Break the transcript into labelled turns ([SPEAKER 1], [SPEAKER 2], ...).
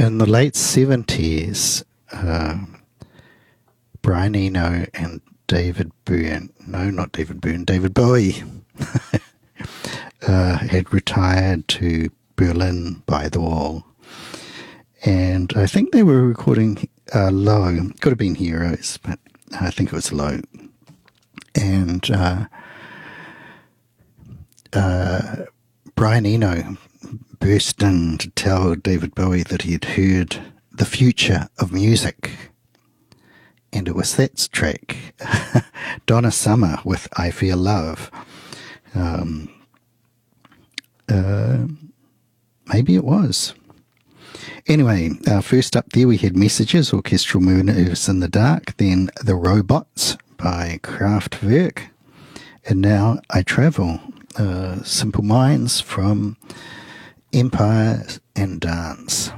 [SPEAKER 1] in the late 70s, Brian Eno and David Byrne, no, not David Byrne, David Bowie, had retired to Berlin by the Wall. And I think they were recording Low. Could have been Heroes, but I think it was Low. And Brian Eno burst in to tell David Bowie that he had heard the future of music. And it was that track, Donna Summer with I Feel Love. Maybe it was. Anyway, first up there we had Messages, Orchestral Moves in the Dark, then The Robots by Kraftwerk, and now I Travel, Simple Minds from Empire and Dance.